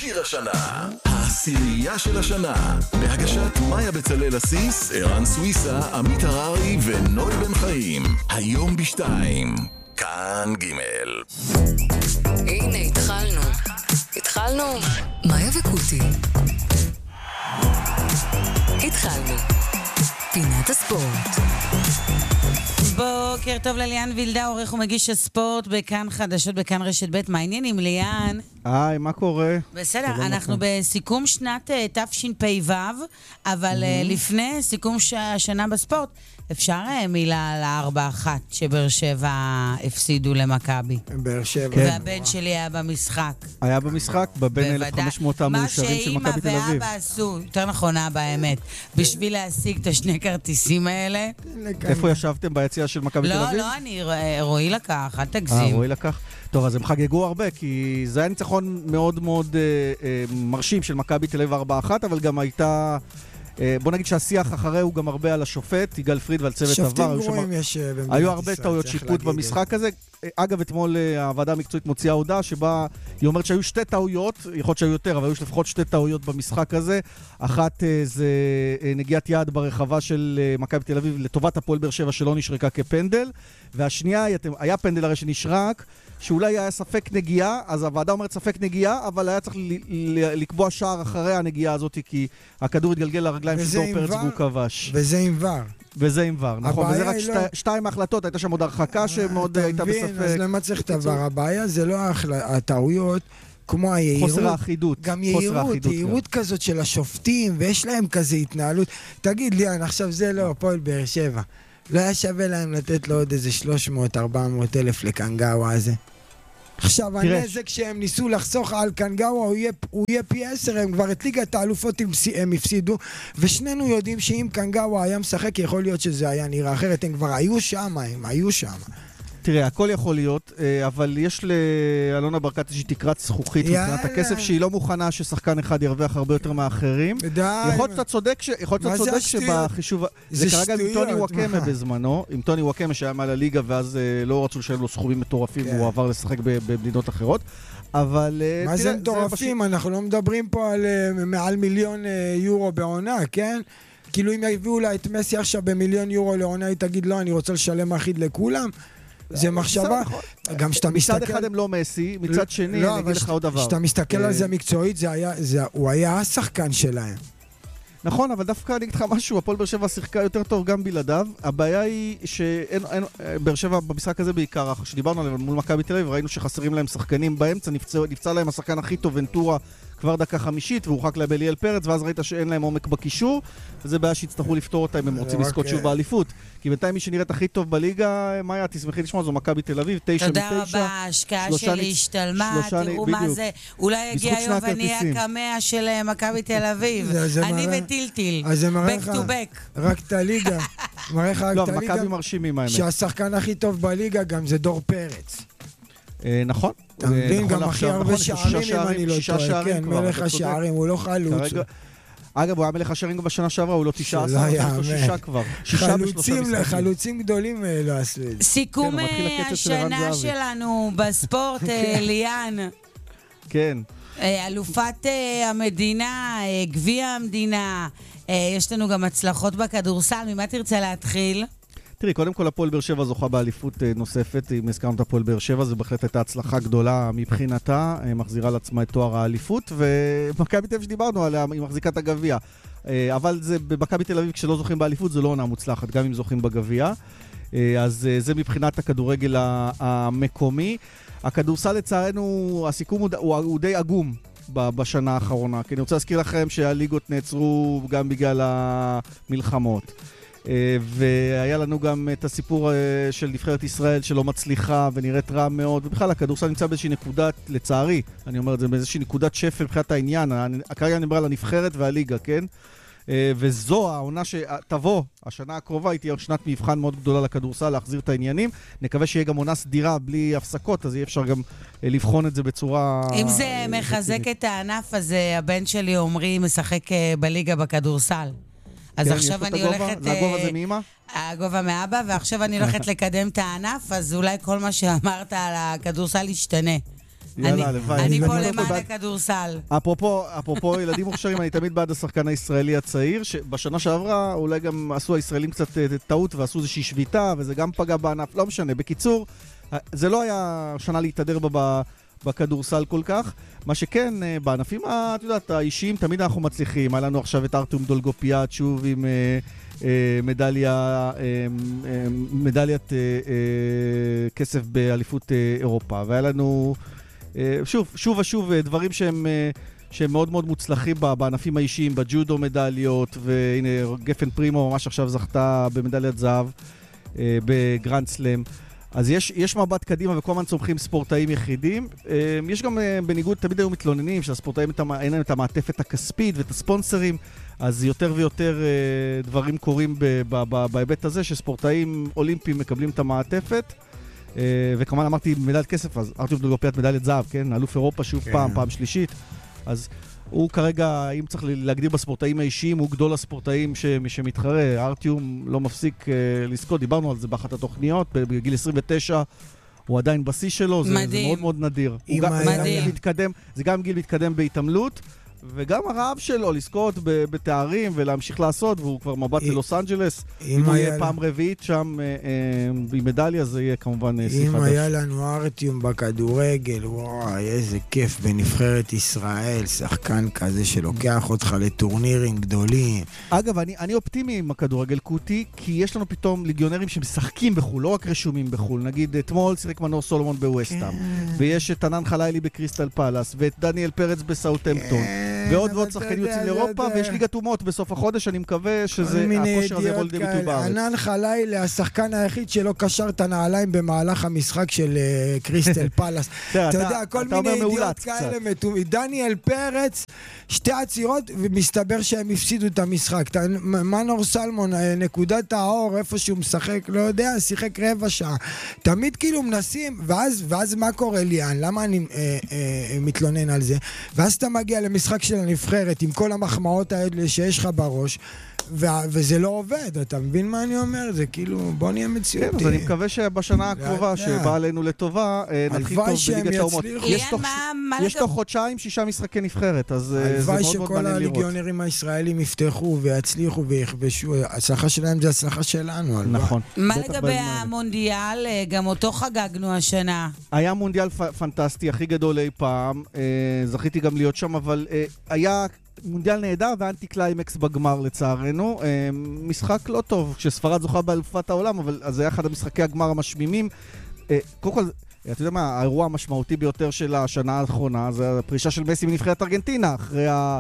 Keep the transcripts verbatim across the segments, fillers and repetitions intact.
שיר השנה, העשירייה של השנה, בהגשת מאיה בצלאל אסיס, ערן סוויסה, עמית הררי ונוי בן חיים. היום בשתיים, כאן ג'. הנה התחלנו, התחלנו. מאיה וקוטי. התחלנו. פינת הספורט. בוקר טוב לליאן וילדה, עורך ומגיש הספורט בכאן חדשות בכאן רשת ב'. מה העניינים ליאן? היי, מה קורה? בסדר, אנחנו בסיכום שנת תשפ"ו, אבל לפני סיכום השנה בספורט, אפשר מילה על הארבע אחת שבאר שבע הפסידו למכבי. באר שבע. והבן שלי היה במשחק. היה במשחק בבין אלף וחמש מאות המאושרים של מכבי תל אביב. מה שאמא ואבא עשו, יותר נכון אבא האמת, בשביל להשיג את השני כרטיסים האלה. איפה ישבתם? ביציאה של מכבי תל אביב? לא, לא, אני רואי לקח, אל תגזים. אה, רואי לקח. טוב, אז הם חגגו הרבה, כי זה היה ניצחון מאוד מאוד אה, אה, מרשים של מכבי תל אביב ארבע אחת, אבל גם הייתה... בוא נגיד שהשיח אחרי הוא גם הרבה על השופט, יגאל פריד ועל צוות עבר. שופטים גרועים יש במדינת ישראל. היו הרבה טעויות שיפוט במשחק הזה. אגב, אתמול הוועדה המקצועית מוציאה הודעה שבה היא אומרת שהיו שתי טעויות, יכול להיות שהיו יותר, אבל היו לפחות שתי טעויות במשחק הזה. אחת זה נגיעת יד ברחבה של מכבי תל אביב לטובת הפועל באר שבע שלא נשרקה כפנדל, והשנייה היה פנדל הרי שנשרק, שאולי היה ספק נגיעה, אז הוועדה אומרת ספק נגיעה, אבל היה צריך לקבוע שער אחרי הנגיעה הזאת, כי הכדור התגלגל לרגליים של דור פרץ והוא כבש. וזה עם ור. וזה עם ור, נכון, וזה רק שתיים ההחלטות, הייתה שם עוד הרחקה שמאוד הייתה בספק. אז למה צריך את הוור? הבעיה זה לא הטעויות, כמו היעירות. חוסר האחידות. גם יעירות, יעירות כזאת של השופטים, ויש להם כזה התנהלות. תגיד לי, עכשיו זה לא, הפועל באר שבע. לא היה שווה להם לתת לו עוד איזה שלוש מאות ארבע מאות אלף לקנגאווה הזה. עכשיו הנזק שהם ניסו לחסוך על קנגאווה הוא יהיה, הוא יהיה פי עשר, הם כבר את ליגת האלופות הם הפסידו, ושנינו יודעים שאם קנגאווה היה משחק יכול להיות שזה היה נראה אחרת, הם כבר היו שם, הם היו שם. תראה, הכל יכול להיות, אבל יש לאלונה ברקת איזושהי תקרת זכוכית מבחינת הכסף שהיא לא מוכנה ששחקן אחד ירוויח הרבה יותר מאחרים. יכול להיות שאתה צודק שבחישוב... זה קרה גם עם טוני וואקמה בזמנו, עם טוני וואקמה שהיה מעל הליגה ואז לא רצו לשלם לו סכומים מטורפים והוא עבר לשחק במדינות אחרות. אבל... מה זה מטורפים? אנחנו לא מדברים פה על מעל מיליון יורו בעונה, כן? כאילו אם יביאו לה את מסי עכשיו במיליון יורו לעונה, היא תגיד לא, אני רוצה לשלם אחיד לכולם. זה מחשבה, גם שאתה מסתכל... מצד אחד הם לא מסי, מצד שני אני אגיד לך עוד דבר. שאתה מסתכל על זה מקצועית, הוא היה השחקן שלהם. נכון, אבל דווקא אני אגיד לך משהו, הפועל באר שבע שיחקה יותר טוב גם בלעדיו. הבעיה היא שבאר שבע במשחק הזה בעיקר, כשדיברנו עליו מול מכבי תל אביב, ראינו שחסרים להם שחקנים באמצע, נפצע להם השחקן הכי טוב ונטורה כבר דקה חמישית, והורחק להם אליאל פרץ, ואז ראית שאין להם עומק בקישור, וזה בעיה שיצטרכו לפתור אותה אם הם רוצים לזכות שוב באליפות. כי בינתיים מי שנראית הכי טוב בליגה, מאיה, תשמחי לשמוע, זו מכבי תל אביב, תשע מתשע. תודה רבה, ההשקעה שלי השתלמה, תראו מה זה, אולי יגיע היום ואני הקמע של מכבי תל אביב. אני וטילטיל, back to back. רק את הליגה, מראה לך רק את הליגה, שהשחקן הכי טוב בליגה גם זה דור פרץ. נכון. אתה מבין, גם הכי הרבה שערים אם אני לא טועה, כן, מלך השערים, הוא לא חלוץ. אגב, הוא היה מלך השערים גם בשנה שעברה, הוא לא תשעה עשר, הוא שישה כבר. חלוצים גדולים לא עשו את זה. סיכום השנה שלנו בספורט, ליאן. כן. אלופת המדינה, גביע המדינה, יש לנו גם הצלחות בכדורסל, ממה תרצה להתחיל? תראי, קודם כל הפועל באר שבע זוכה באליפות נוספת, אם הזכרנו את הפועל באר שבע, זו בהחלט הייתה הצלחה גדולה מבחינתה, מחזירה לעצמה את תואר האליפות, ומכבי תל אביב שדיברנו עליה, היא מחזיקה את הגביע. אבל זה במכבי תל אביב, כשלא זוכים באליפות, זו לא עונה מוצלחת, גם אם זוכים בגביע. אז זה מבחינת הכדורגל המקומי. הכדורסל לצערנו, הסיכום הוא, הוא די עגום בשנה האחרונה, כי אני רוצה להזכיר לכם שהליגות נעצרו גם בגלל המלחמות. והיה לנו גם את הסיפור של נבחרת ישראל שלא מצליחה ונראית רע מאוד, ובכלל הכדורסל נמצא באיזושהי נקודת, לצערי, אני אומר את זה, באיזושהי נקודת שפל מבחינת העניין, כרגע אני מדבר על הנבחרת והליגה, כן? וזו העונה שתבוא, השנה הקרובה היא תהיה שנת מבחן מאוד גדולה לכדורסל, להחזיר את העניינים, נקווה שיהיה גם עונה סדירה בלי הפסקות, אז יהיה אפשר גם לבחון את זה בצורה... אם זה מחזק את הענף, אז הבן שלי עומרי משחק בליגה בכדורסל. אז עכשיו אני הולכת... זה הגובה זה מאמא? הגובה מאבא, ועכשיו אני הולכת לקדם את הענף, אז אולי כל מה שאמרת על הכדורסל ישתנה. יאללה, הלוואי. אני אני פה תמיד למען בעד- הכדורסל. אפרופו, אפרופו ילדים מוכשרים, אני תמיד בעד השחקן הישראלי הצעיר, שבשנה שעברה אולי גם עשו הישראלים קצת אה, טעות ועשו איזושהי שביתה, וזה גם פגע בענף, לא משנה. בקיצור, אה, זה לא היה שנה להתהדר בה ב- בכדורסל כל כך. מה שכן, אה, בענפים, ה- את יודעת, האישיים, תמיד אנחנו מצליחים. היה לנו עכשיו את ארתום דולגופיאט, שוב עם אה, אה, מדליה, אה, אה, מדליית אה, אה, כסף באליפות אה, אירופה. והיה לנו... שוב, שוב ושוב, דברים שהם, שהם מאוד מאוד מוצלחים בענפים האישיים, בג'ודו מדליות, והנה גפן פרימו ממש עכשיו זכתה במדליית זהב בגרנד סלאם. אז יש, יש מבט קדימה וכל הזמן צומחים ספורטאים יחידים. יש גם בניגוד, תמיד היו מתלוננים שהספורטאים אין להם את המעטפת הכספית ואת הספונסרים, אז יותר ויותר דברים קורים בהיבט הזה, שספורטאים אולימפיים מקבלים את המעטפת. וכמובן אמרתי מדליית כסף, אז ארתום דולגופיאט מדליית זהב, כן? אלוף אירופה שוב פעם, פעם שלישית. אז הוא כרגע, אם צריך להגדיר בספורטאים האישיים, הוא גדול הספורטאים שמתחרה. ארטיום לא מפסיק לזכות, דיברנו על זה באחת התוכניות, בגיל עשרים ותשע הוא עדיין בשיא שלו, זה מאוד מאוד נדיר. זה גם גיל מתקדם בהתעמלות, וגם הרעב שלו לזכות בתארים ולהמשיך לעשות, והוא כבר מבט ללוס אנג'לס. אם הוא יהיה פעם רביעית שם עם מדליה, זה יהיה כמובן שיא חדש. אם היה לנו ארטיום בכדורגל, וואי, איזה כיף בנבחרת ישראל, שחקן כזה שלוקח אותך לטורנירים גדולים. אגב, אני אופטימי עם הכדורגל קוטי, כי יש לנו פתאום ליגיונרים שמשחקים בחול, לא רק רשומים בחול. נגיד, אתמול שיחק מנור סולומון בווסטהאם, ויש את ענן חלילי בקריסטל פלאס, ואת דניאל פרץ בסאות'המפטון. ועוד ועוד שחקנים יוצאים לאירופה, ויש ליגת אומות בסוף החודש, אני מקווה שזה, הכושר הזה יבוא לידי ביטוי בארץ. ענן חלילי, השחקן היחיד שלא קשר את הנעליים במהלך המשחק של קריסטל פלאס. אתה יודע, כל מיני ידיעות כאלה מתו. דניאל פרץ, שתי עצירות, ומסתבר שהם הפסידו את המשחק. מנור סלמון, נקודת האור, איפה שהוא משחק, לא יודע, שיחק רבע שעה. תמיד כאילו מנסים, ואז מה קורה ליאן? למה אני מתלונן על זה? ואז אתה מגיע למשחק של הנבחרת עם כל המחמאות האלה שיש לך בראש, וזה לא עובד, אתה מבין מה אני אומר? זה כאילו, בוא נהיה מציאותי. כן, אז אני מקווה שבשנה הקרובה שבאה עלינו לטובה, נתחיל טוב בליגת האומות. יש תוך חודשיים שישה משחקי נבחרת, אז זה מאוד מאוד מעניין לראות. הלוואי שכל הליגיונרים הישראלים יפתחו ויצליחו ויכבשו, ההצלחה שלהם זה הצלחה שלנו. נכון. מה לגבי המונדיאל? גם אותו חגגנו השנה. היה מונדיאל פנטסטי, הכי גדול אי פעם, זכיתי גם להיות שם, אבל היה... מונדיאל נהדר ואנטי קליימקס בגמר לצערנו. משחק לא טוב, כשספרד זוכה באלופת העולם, אבל זה היה אחד המשחקי הגמר המשמימים. קודם כל, אתה יודע מה, האירוע המשמעותי ביותר של השנה האחרונה, זה הפרישה של מסי מנבחרת ארגנטינה, אחרי ה...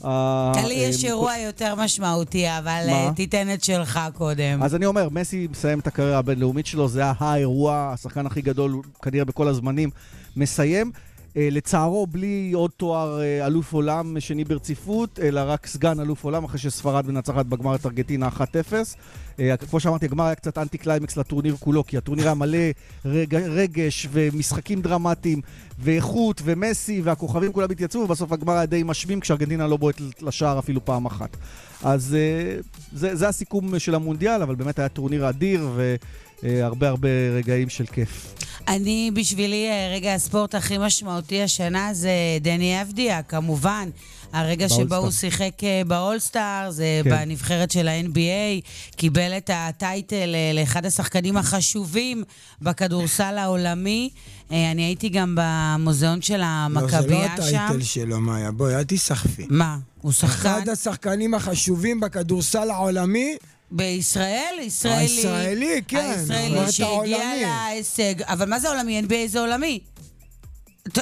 לי יש אירוע יותר משמעותי, אבל תיתן את שלך קודם. אז אני אומר, מסי מסיים את הקריירה הבינלאומית שלו, זה היה האירוע, השחקן הכי גדול כנראה בכל הזמנים, מסיים. לצערו בלי עוד תואר אלוף עולם שני ברציפות, אלא רק סגן אלוף עולם, אחרי שספרד מנצחת בגמר את ארגנטינה אחת אפס. כמו שאמרתי, הגמר היה קצת אנטי קליימקס לטורניר כולו, כי הטורניר היה מלא רגש ומשחקים דרמטיים ואיכות ומסי והכוכבים כולם התייצבו, ובסוף הגמר היה די משמים כשארגנטינה לא בועט לשער אפילו פעם אחת. אז זה, זה הסיכום של המונדיאל, אבל באמת היה טורניר אדיר והרבה הרבה רגעים של כיף. אני, בשבילי, רגע הספורט הכי משמעותי השנה זה דני אבדיה, כמובן. הרגע שבו הוא שיחק באולסטאר, זה כן. בנבחרת של ה-אן בי איי, קיבל את הטייטל לאחד השחקנים החשובים בכדורסל העולמי. אני הייתי גם במוזיאון של המכבייה שם. לא, זה לא הטייטל שלו, מאיה. בואי, אל תשחפי. מה? הוא שחקן? אחד השחקנים החשובים בכדורסל העולמי, בישראל? ישראלי. הישראלי, כן. הישראלי שהגיע להישג. אבל מה זה עולמי? אן בי איי זה עולמי. אתה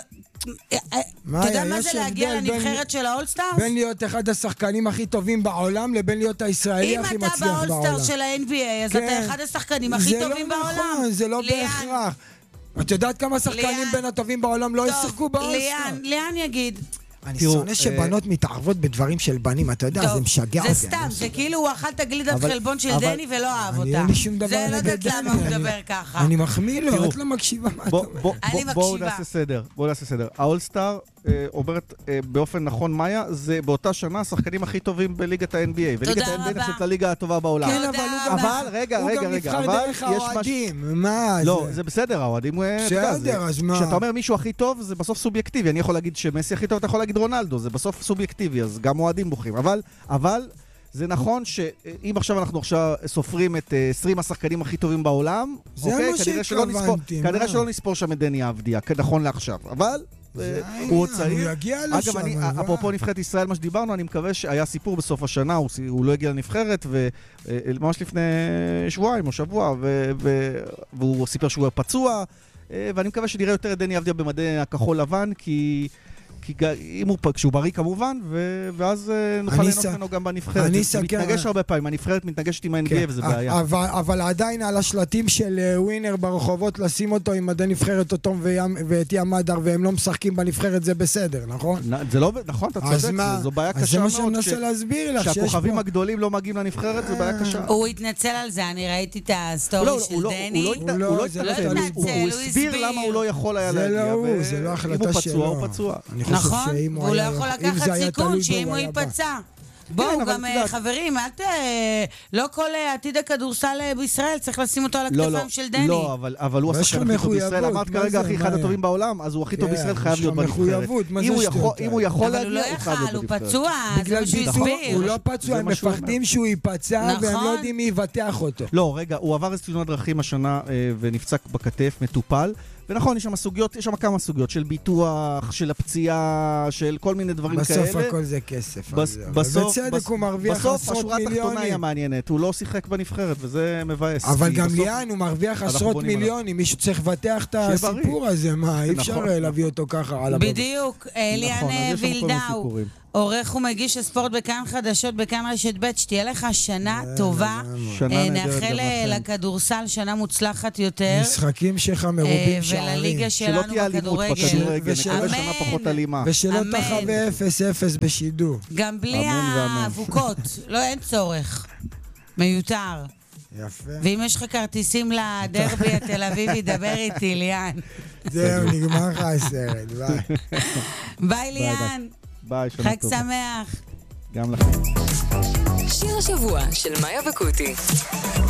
יודע מה זה להגיע לנבחרת של האולסטארס? בין להיות אחד השחקנים הכי טובים בעולם לבין להיות הישראלי הכי מצליח בעולם. אם אתה באולסטארס של ה-אן בי איי, אז אתה אחד השחקנים הכי טובים בעולם. זה לא נכון, זה לא בהכרח. את יודעת כמה שחקנים בין הטובים בעולם לא ישחקו באולסטאר? ליאן יגיד... אני שונא שבנות מתערבות בדברים של בנים, אתה יודע, זה משגע אותי. זה סתם, זה כאילו הוא אכל את הגלידת חלבון של דני ולא אהב אותה. אין לי שום דבר נגד דני. זה לא יודעת למה הוא מדבר ככה. אני מחמיא לו, את לא מקשיבה מה אתה אומר. אני מקשיבה. בואו נעשה סדר, בואו נעשה סדר. האולסטאר אומרת באופן נכון מאיה, זה באותה שנה השחקנים הכי טובים בליגת ה-אן בי איי. וליגת ה-אן בי איי נחשבת לליגה הטובה בעולם. כן, אבל הוא גם... אבל, רגע, רגע, רגע. הוא גם נבחר דרך האוהדים. מה זה? לא, זה בסדר, האוהדים... בסדר, אז מה? כשאתה אומר מישהו הכי טוב, זה בסוף סובייקטיבי. אני יכול להגיד שמסי הכי טוב, אתה יכול להגיד רונלדו, זה בסוף סובייקטיבי, אז גם אוהדים בוחרים. אבל, אבל... זה נכון שאם עכשיו אנחנו עכשיו סופרים את עשרים השחקנים הכי טובים בעולם, אוקיי, כנראה שלא נספור, כנראה שלא נספור שם את דני אבדיה, נכון לעכשיו, אבל הוא עוד צעיר. הוא יגיע לשם. אגב, אני, אפרופו נבחרת ישראל, מה שדיברנו, אני מקווה שהיה סיפור בסוף השנה, הוא, הוא לא הגיע לנבחרת, וממש לפני שבועיים או שבוע, ו, ו, והוא סיפר שהוא היה פצוע, ואני מקווה שנראה יותר את דני אבדיה במדי הכחול לבן, כי... כי אם הוא, כשהוא בריא כמובן, ו... ואז נוכל ליהנות ממנו גם בנבחרת. זה מתנגש הרבה פעמים, הנבחרת מתנגשת עם ה-אן בי איי וזה בעיה. אבל, אבל עדיין על השלטים של ווינר ברחובות לשים אותו עם מדי נבחרת אותו ואת ים מדר, והם לא משחקים בנבחרת, זה בסדר, נכון? זה לא, נכון, אתה צודק, זו בעיה קשה מאוד. אז זה מה שאני מנסה להסביר לך, שהכוכבים הגדולים לא מגיעים לנבחרת, זה בעיה קשה. הוא התנצל על זה, אני ראיתי את הסטורי של דני. הוא לא התנצל, הוא הסביר למה הוא לא יכול היה להגיע. זה לא החלטה שלו. נכון, הוא לא יכול לקחת סיכון שאם הוא ייפצע. בואו, גם חברים, לא כל עתיד הכדורסל בישראל צריך לשים אותו על הכתפיים של דני. לא, אבל הוא השחקן הכי טוב בישראל. אמרת כרגע הכי אחד הטובים בעולם, אז הוא הכי טוב בישראל חייב להיות בנבחרת. אם הוא יכול להגיע, הוא לא יכל, הוא פצוע, זה מה שהוא הסביר. הוא לא פצוע, הם מפחדים שהוא ייפצע, והם לא יודעים מי יבטח אותו. לא, רגע, הוא עבר איזה תאונת דרכים השנה ונפצע בכתף, מטופל. ונכון, יש שם סוגיות, יש שם כמה סוגיות של ביטוח, של הפציעה, של כל מיני דברים בסוף כאלה. בסוף הכל זה כסף. בס, בסוף, בצדק בס, הוא מרוויח עשרות מיליונים. בסוף השורה התחתונה היא המעניינת, הוא לא שיחק בנבחרת, וזה מבאס. אבל גם ליאן, הוא מרוויח עשרות מיליונים, מישהו צריך לבטח את הסיפור הזה, מה, אי אפשר להביא אותו ככה על הבא. בדיוק, ליאן וילדאו. עורך ומגיש הספורט בכאן חדשות, בכאן רשת ב', שתהיה לך שנה טובה. נאחל לכדורסל שנה מוצלחת יותר. משחקים שלך מרובים שערים. ולליגה שלנו בכדורגל. נקווה שנה פחות אלימה. ושלא תחווה אפס אפס בשידור. גם בלי האבוקות, לא אין צורך. מיותר. יפה. ואם יש לך כרטיסים לדרבי התל אביבי, דבר איתי, ליאן. זהו, נגמר לך הסרט, ביי. ביי, ליאן. ביי, שנה חג שמח. גם לכם. שיר השבוע של מאיה וקוטי.